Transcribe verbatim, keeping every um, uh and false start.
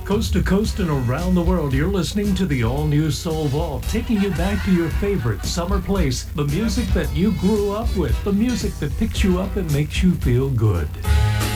Coast to coast and around the world, you're listening to the all-new Soul Vault, taking you back to your favorite summer place, the music that you grew up with, the music that picks you up and makes you feel good.